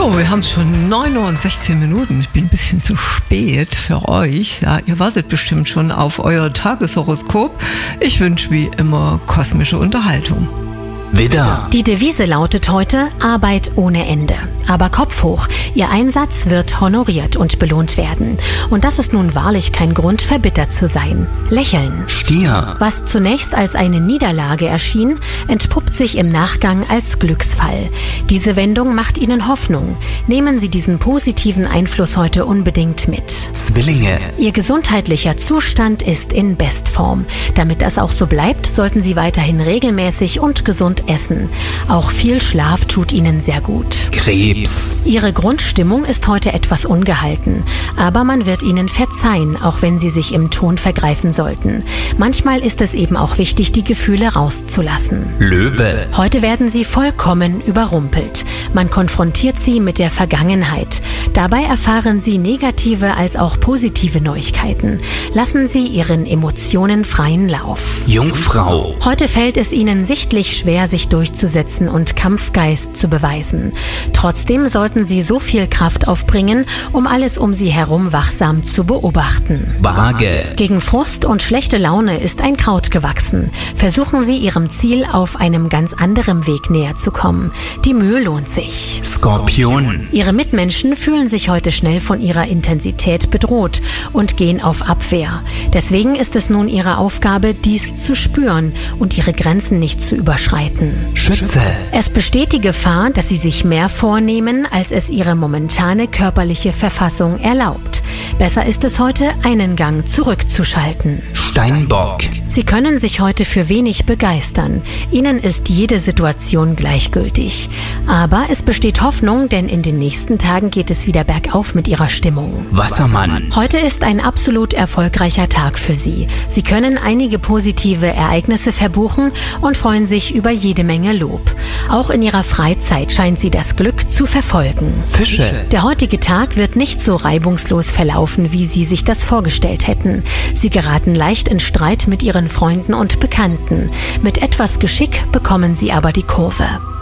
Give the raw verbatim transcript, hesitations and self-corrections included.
So, wir haben es schon neun Uhr und sechzehn Minuten. Ich bin ein bisschen zu spät für euch. Ja, ihr wartet bestimmt schon auf euer Tageshoroskop. Ich wünsche wie immer kosmische Unterhaltung. Widder. Die Devise lautet heute Arbeit ohne Ende. Aber Kopf hoch, Ihr Einsatz wird honoriert und belohnt werden. Und das ist nun wahrlich kein Grund, verbittert zu sein. Lächeln. Stier. Was zunächst als eine Niederlage erschien, entpuppt sich im Nachgang als Glücksfall. Diese Wendung macht Ihnen Hoffnung. Nehmen Sie diesen positiven Einfluss heute unbedingt mit. Zwillinge. Ihr gesundheitlicher Zustand ist in Bestform. Damit das auch so bleibt, sollten Sie weiterhin regelmäßig und gesund essen. Auch viel Schlaf tut Ihnen sehr gut. Krebs. Ihre Grundstimmung ist heute etwas ungehalten, aber man wird Ihnen verzeihen, auch wenn Sie sich im Ton vergreifen sollten. Manchmal ist es eben auch wichtig, die Gefühle rauszulassen. Löwe. Heute werden Sie vollkommen überrumpelt. Man konfrontiert Sie mit der Vergangenheit. Dabei erfahren Sie negative als auch positive Neuigkeiten. Lassen Sie Ihren Emotionen freien Lauf. Jungfrau. Heute fällt es Ihnen sichtlich schwer, sich durchzusetzen und Kampfgeist zu beweisen. Trotzdem sollten Sie so viel Kraft aufbringen, um alles um Sie herum wachsam zu beobachten. Waage. Gegen Frust und schlechte Laune ist ein Kraut gewachsen. Versuchen Sie Ihrem Ziel auf einem ganz anderen Weg näher zu kommen. Die Mühe lohnt sich. Skorpion. Ihre Mitmenschen fühlen sich heute schnell von ihrer Intensität bedroht und gehen auf Abwehr. Deswegen ist es nun Ihre Aufgabe, dies zu spüren und Ihre Grenzen nicht zu überschreiten. Schütze. Es besteht die Gefahr, dass Sie sich mehr vornehmen, als es Ihre momentane körperliche Verfassung erlaubt. Besser ist es heute, einen Gang zurückzuschalten. Steinbock. Sie können sich heute für wenig begeistern. Ihnen ist jede Situation gleichgültig. Aber es besteht Hoffnung, denn in den nächsten Tagen geht es wieder bergauf mit Ihrer Stimmung. Wassermann. Heute ist ein absolut erfolgreicher Tag für Sie. Sie können einige positive Ereignisse verbuchen und freuen sich über jede Menge Lob. Auch in Ihrer Freizeit scheint Sie das Glück zu verfolgen. Fische. Der heutige Tag wird nicht so reibungslos verlaufen, wie Sie sich das vorgestellt hätten. Sie geraten leicht in Streit mit Ihren Freunden und Bekannten. Mit etwas Geschick bekommen Sie aber die Kurve.